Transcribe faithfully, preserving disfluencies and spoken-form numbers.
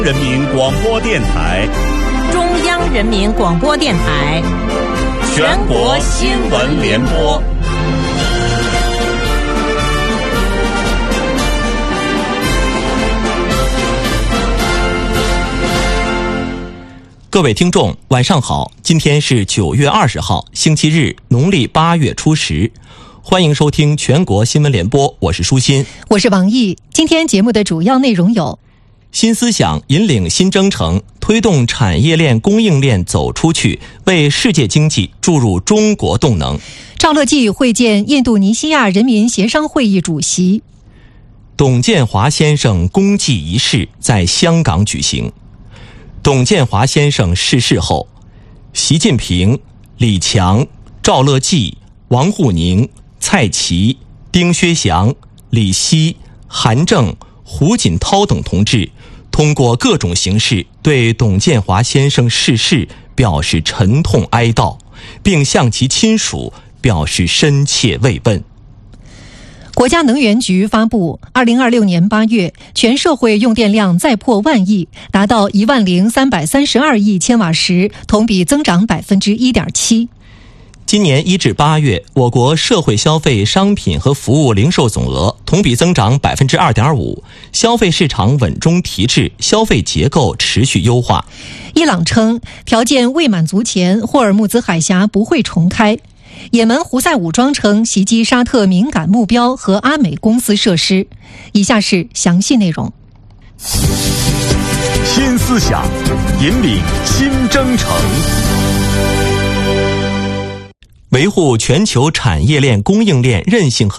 人民广播电台、 中央人民广播电台、 全国新闻联播。 各位听众，晚上好！今天是九月二十号，星期日，农历八月初十。欢迎收听全国新闻联播，我是舒心， 我是王毅。今天节目的主要内容有： 新思想引领新征程，推动产业链供应链走出去，为世界经济注入中国动能。 赵乐际会见印度尼西亚人民协商会议主席。 董建华先生公祭仪式在香港举行。董建华先生逝世后，习近平、李强、赵乐际、王沪宁、蔡奇、丁薛祥、李希、韩正、胡锦涛等同志通过各种形式对董建华先生逝世表示沉痛哀悼，并向其亲属表示深切慰问。 国家能源局发布，二零二六年八月，全社会用电量再破万亿，达到一万零三百三十二亿千瓦时，同比增长百分之一点七。 今年一至八月，我国社会消费商品和服务零售总额同比增长百分之二点五，消费市场稳中提质，消费结构持续优化。 伊朗称，条件未满足前，霍尔木兹海峡不会重开。也门胡塞武装称袭击沙特敏感目标和阿美公司设施。以下是详细内容。 新思想引领新征程， 维护全球产业链供应链韧性和